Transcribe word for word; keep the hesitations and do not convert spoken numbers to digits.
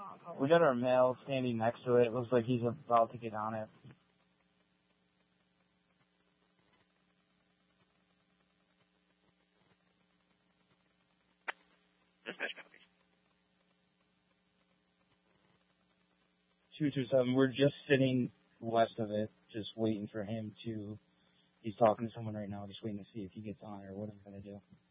We got our mail standing next to it. It looks like he's about to get on it. Dispatch copies. two two seven, we're just sitting west of it, just waiting for him to, he's talking to someone right now, just waiting to see if he gets on or what he's going to do.